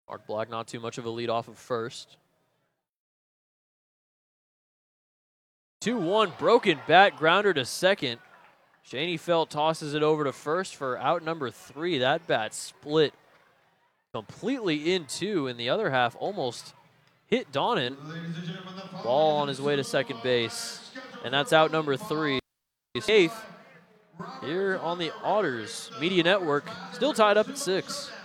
Mark Black not too much of a lead off of first. 2-1 broken bat, grounder to second. Shaney Felt tosses it over to first for out number 3. That bat split completely in two, and the other half almost hit Donnan. Ball on his way to second base, and that's out number 3. 8th here on the Otters Media Network, still tied up at 6.